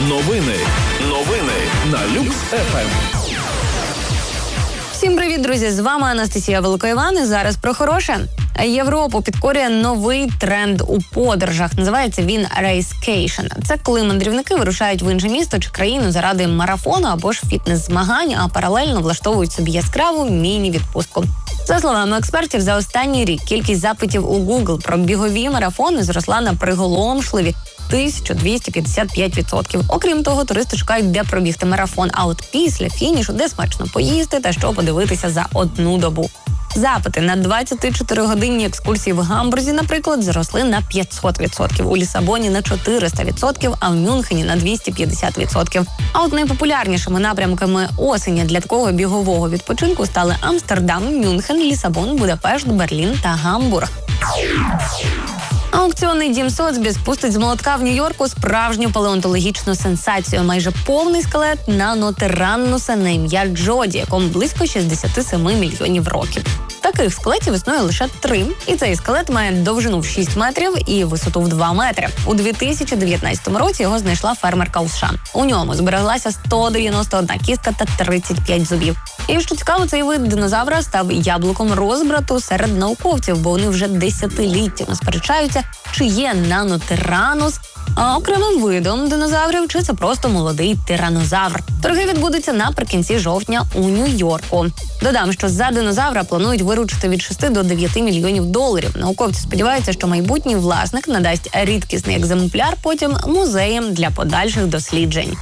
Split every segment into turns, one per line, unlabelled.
Новини на Люкс ФМ.
Всім привіт, друзі! З вами Анастасія Великоїван і зараз про хороше. Європу підкорює новий тренд у подорожах. Називається він «рейскейшн». Це коли мандрівники вирушають в інше місто чи країну заради марафону або ж фітнес-змагань, а паралельно влаштовують собі яскраву міні-відпустку. За словами експертів, за останній рік кількість запитів у Google про бігові марафони зросла на приголомшливі 1255%. Окрім того, туристи шукають, де пробігти марафон, а от після фінішу, де смачно поїсти та що подивитися за одну добу. Запити на 24-годинні екскурсії в Гамбурзі, наприклад, зросли на 500%, у Лісабоні на 400%, а в Мюнхені на 250%. А от найпопулярнішими напрямками осені для такого бігового відпочинку стали Амстердам, Мюнхен, Лісабон, Будапешт, Берлін та Гамбург. Аукціонний дім Сотбіс пустить з молотка в Нью-Йорку справжню палеонтологічну сенсацію. Майже повний скелет нанотираннуса на ім'я Джоді, якому близько 67 мільйонів років. Таких скелетів існує лише 3, і цей скелет має довжину в 6 метрів і висоту в 2 метри. У 2019 році його знайшла фермерка у США. У ньому збереглася 191 кістка та 35 зубів. І що цікаво, цей вид динозавра став яблуком розбрату серед науковців, бо вони вже десятиліттями сперечаються, чи є нанотиранус окремим видом динозаврів, чи це просто молодий тиранозавр. Торги відбудуться наприкінці жовтня у Нью-Йорку. Додам, що за динозавра планують виручити від 6 до 9 мільйонів доларів. Науковці сподіваються, що майбутній власник надасть рідкісний екземпляр потім музеям для подальших досліджень.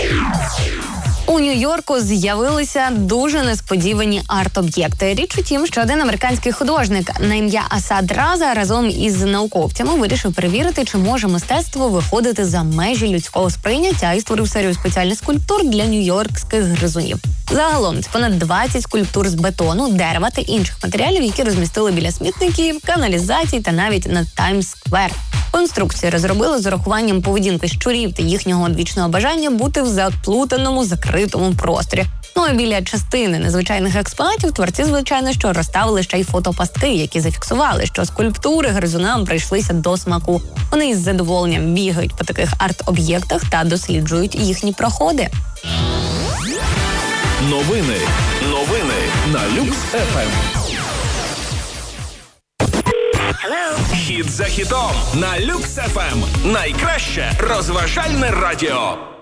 У Нью-Йорку з'явилися дуже несподівані арт-об'єкти. Річ у тім, що один американський художник на ім'я Асад Раза разом із науковцями вирішив перевірити, чи може мистецтво виходити за межі людського сприйняття і створив серію спеціальних скульптур для нью-йоркських гризунів. Загалом це понад 20 скульптур з бетону, дерева та інших матеріалів, які розмістили біля смітників, каналізацій та навіть на Таймс-сквер. Конструкцію розробили з урахуванням поведінки щурів та їхнього одвічного бажання бути в заплутаному, закритому просторі. Ну а біля частини незвичайних експонатів творці, звичайно, що розставили ще й фотопастки, які зафіксували, що скульптури гризунам прийшлися до смаку. Вони із задоволенням бігають по таких арт-об'єктах та досліджують їхні проходи.
Новини на Люкс ФМ. Хіт за хітом на Люкс ФМ. Найкраще розважальне радіо.